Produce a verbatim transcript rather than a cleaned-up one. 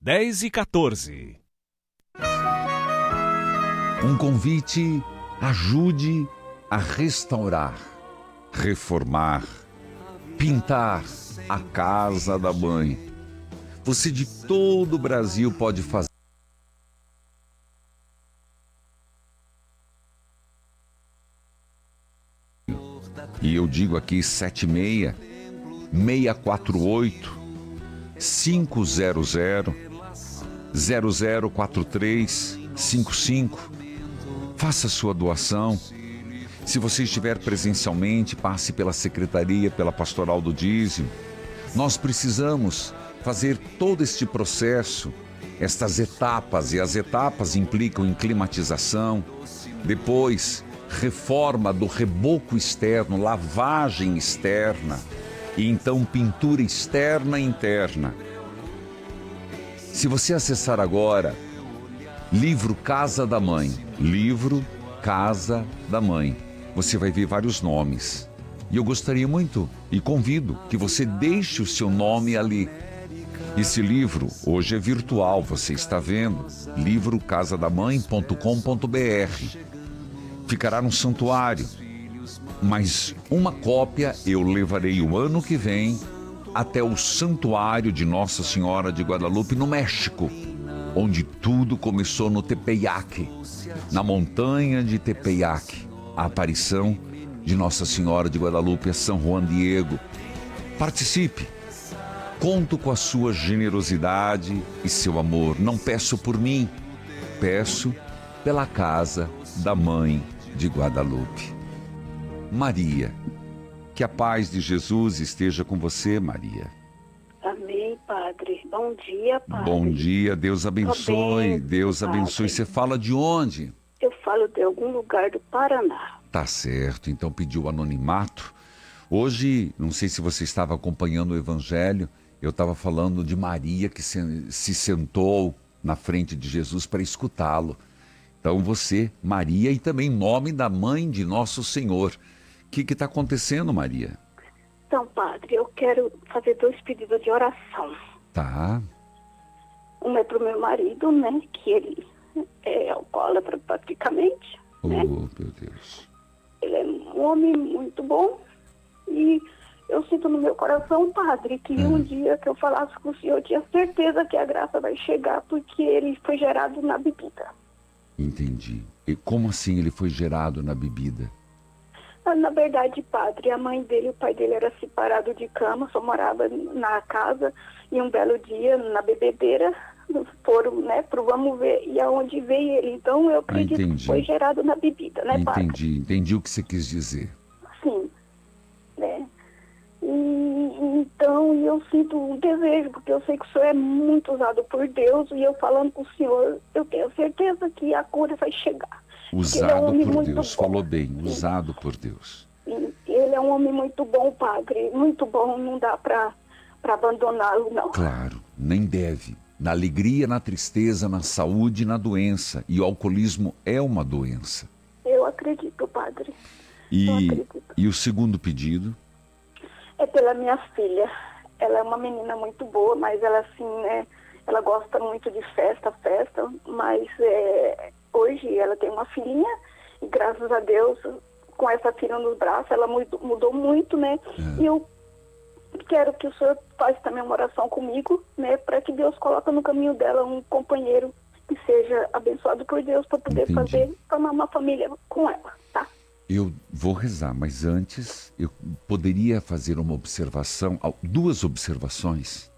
dez e quatorze. Um convite: ajude a restaurar, reformar, pintar a casa da mãe. Você de todo o Brasil pode fazer. E eu digo aqui sete seis, seis quatro oito, cinco zero zero, zero zero quatro três cinco cinco. Faça sua doação. Se você estiver presencialmente, passe pela secretaria, pela pastoral do dízimo. Nós precisamos fazer todo este processo, estas etapas, e as etapas implicam em climatização, depois reforma do reboco externo, lavagem externa, e então pintura externa e interna. Se você acessar agora, livro Casa da Mãe, livro Casa da Mãe, você vai ver vários nomes. E eu gostaria muito, e convido, que você deixe o seu nome ali. Esse livro hoje é virtual, você está vendo, livro casa da mãe ponto com ponto br. Ficará no santuário, mas uma cópia eu levarei o ano que vem até o santuário de Nossa Senhora de Guadalupe, no México, onde tudo começou no Tepeyac, na montanha de Tepeyac, a aparição de Nossa Senhora de Guadalupe a São Juan Diego. Participe, conto com a sua generosidade e seu amor. Não peço por mim, peço pela casa da Mãe de Guadalupe. Maria, que a paz de Jesus esteja com você, Maria. Amém, Padre. Bom dia, Padre. Bom dia, Deus abençoe, bem, Deus abençoe. Padre. Você fala de onde? Eu falo de algum lugar do Paraná. Tá certo, então pediu anonimato. Hoje, não sei se você estava acompanhando o Evangelho, eu estava falando de Maria que se, se sentou na frente de Jesus para escutá-lo. Então você, Maria, e também nome da mãe de Nosso Senhor. O que está acontecendo, Maria? Então, Padre, eu quero fazer dois pedidos de oração. Tá. Um é para o meu marido, né, que ele é alcoólatra praticamente. Oh, né? meu Deus. Ele é um homem muito bom e eu sinto no meu coração, Padre, que Hum. um dia que eu falasse com o Senhor, eu tinha certeza que a graça vai chegar, porque ele foi gerado na bebida. Entendi. E como assim ele foi gerado na bebida? Na verdade, Padre, a mãe dele e o pai dele eram separados de cama, só morava na casa, e um belo dia, na bebedeira, foram, né, pro vamos ver, e aonde veio ele. Então, eu acredito entendi. que foi gerado na bebida, né, Padre? Entendi, entendi o que você quis dizer. Sim, né? E, então, eu sinto um desejo, porque eu sei que o Senhor é muito usado por Deus, e eu falando com o Senhor, eu tenho certeza que a cura vai chegar. Usado ele é um homem por muito Deus, bom. falou bem, usado por Deus. E ele é um homem muito bom, Padre, muito bom, não dá para para abandoná-lo, não. Claro, nem deve. Na alegria, na tristeza, na saúde e na doença. E o alcoolismo é uma doença. Eu acredito, Padre. Eu E, acredito. e o segundo pedido? É pela minha filha. Ela é uma menina muito boa, mas ela assim, né, ela gosta muito de festa, festa, mas é, hoje ela tem uma filhinha e graças a Deus, com essa filha nos braços, ela mudou, mudou muito, né? É. E eu quero que o senhor faça também uma oração comigo, né, para que Deus coloque no caminho dela um companheiro que seja abençoado por Deus para poder Entendi. fazer, formar uma família com ela, tá? Eu vou rezar, mas antes eu poderia fazer uma observação, duas observações.